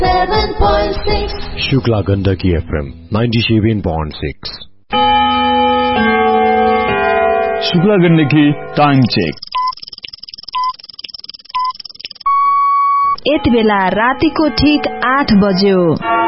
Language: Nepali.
Shukla Gandaki FM 97.6 Shukla Gandaki time check. यति बेला रातिको ठीक 8 बज्यो।